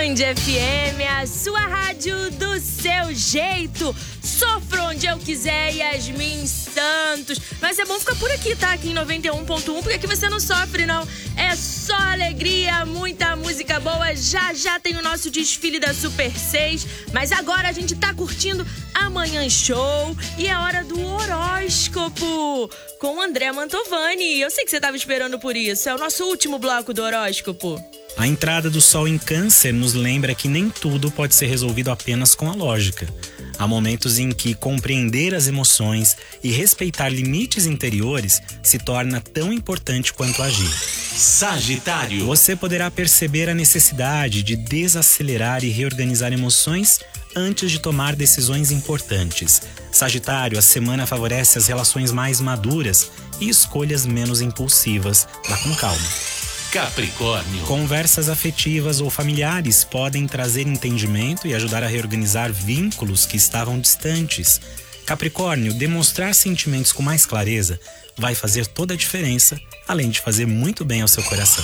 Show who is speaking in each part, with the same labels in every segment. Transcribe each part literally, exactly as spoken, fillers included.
Speaker 1: Band F M, a sua rádio do seu jeito. Sofro onde eu quiser, Yasmin Santos. Mas é bom ficar por aqui, tá? Aqui em noventa e um ponto um, porque aqui você não sofre, não. É só alegria, muita música boa. Já já tem o nosso desfile da Super seis. Mas agora a gente tá curtindo Amanhã Show. E é hora do horóscopo com o André Mantovani. Eu sei que você tava esperando por isso. É o nosso último bloco do horóscopo.
Speaker 2: A entrada do Sol em Câncer nos lembra que nem tudo pode ser resolvido apenas com a lógica. Há momentos em que compreender as emoções e respeitar limites interiores se torna tão importante quanto agir.
Speaker 3: Sagitário.
Speaker 2: Você poderá perceber a necessidade de desacelerar e reorganizar emoções antes de tomar decisões importantes. Sagitário, a semana favorece as relações mais maduras e escolhas menos impulsivas. Vá com calma.
Speaker 3: Capricórnio.
Speaker 2: Conversas afetivas ou familiares podem trazer entendimento e ajudar a reorganizar vínculos que estavam distantes. Capricórnio, demonstrar sentimentos com mais clareza vai fazer toda a diferença, além de fazer muito bem ao seu coração.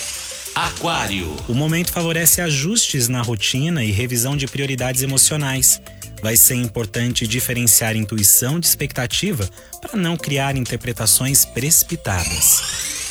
Speaker 3: Aquário.
Speaker 2: O momento favorece ajustes na rotina e revisão de prioridades emocionais. Vai ser importante diferenciar intuição de expectativa para não criar interpretações precipitadas.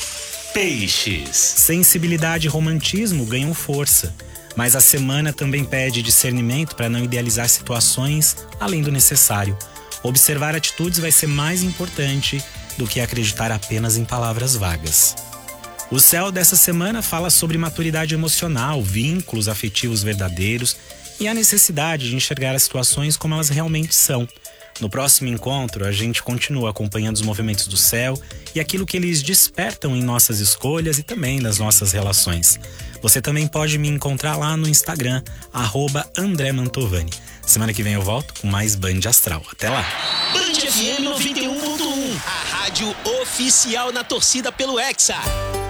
Speaker 3: Peixes.
Speaker 2: Sensibilidade e romantismo ganham força, mas a semana também pede discernimento para não idealizar situações além do necessário. Observar atitudes vai ser mais importante do que acreditar apenas em palavras vagas. O céu dessa semana fala sobre maturidade emocional, vínculos afetivos verdadeiros e a necessidade de enxergar as situações como elas realmente são. No próximo encontro, a gente continua acompanhando os movimentos do céu e aquilo que eles despertam em nossas escolhas e também nas nossas relações. Você também pode me encontrar lá no Instagram, arroba André Mantovani. Semana que vem eu volto com mais Band Astral. Até lá!
Speaker 3: Band F M noventa e um ponto um, a rádio oficial na torcida pelo Hexa.